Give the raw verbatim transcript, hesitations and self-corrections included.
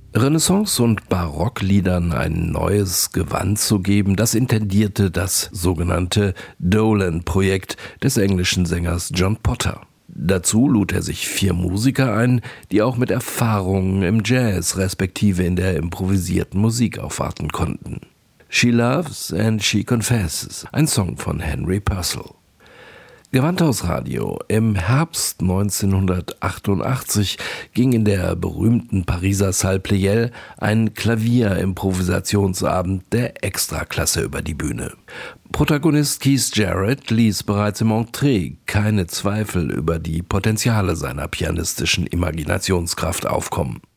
Renaissance- und Barockliedern ein neues Gewand zu geben, das intendierte das sogenannte Dolan-Projekt des englischen Sängers John Potter. Dazu lud er sich vier Musiker ein, die auch mit Erfahrungen im Jazz respektive in der improvisierten Musik aufwarten konnten. She Loves and She Confesses, ein Song von Henry Purcell. Gewandhausradio. Im Herbst neunzehnhundertachtundachtzig ging in der berühmten Pariser Salle Pleyel ein Klavier-Improvisationsabend der Extraklasse über die Bühne. Protagonist Keith Jarrett ließ bereits im Entree keine Zweifel über die Potenziale seiner pianistischen Imaginationskraft aufkommen.